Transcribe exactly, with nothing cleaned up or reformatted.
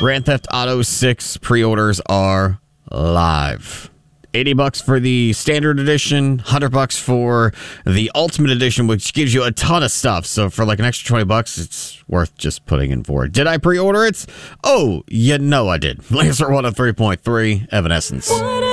Grand Theft Auto six pre-orders are live. eighty bucks for the standard edition, one hundred bucks for the ultimate edition, which gives you a ton of stuff. So for like an extra twenty bucks, it's worth just putting in for it. Did I pre-order it? Oh, you know I did. Laser one oh three point three, Evanescence.